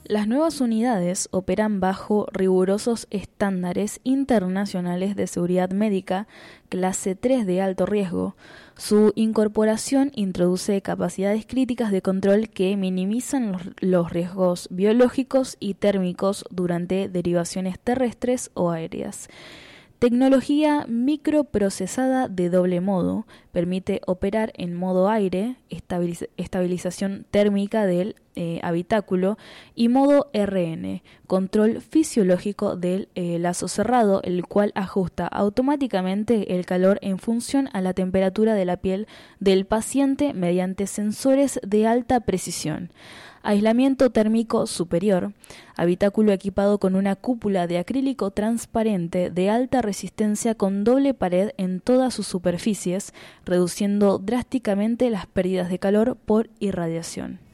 Las nuevas unidades operan bajo rigurosos estándares internacionales de seguridad médica, clase 3 de alto riesgo. Su incorporación introduce capacidades críticas de control que minimizan los riesgos biológicos y térmicos durante derivaciones terrestres o aéreas. Tecnología microprocesada de doble modo permite operar en modo aire, estabilización térmica del habitáculo, y modo RN, control fisiológico del lazo cerrado, el cual ajusta automáticamente el calor en función a la temperatura de la piel del paciente mediante sensores de alta precisión. Aislamiento térmico superior, habitáculo equipado con una cúpula de acrílico transparente de alta resistencia con doble pared en todas sus superficies, reduciendo drásticamente las pérdidas de calor por irradiación.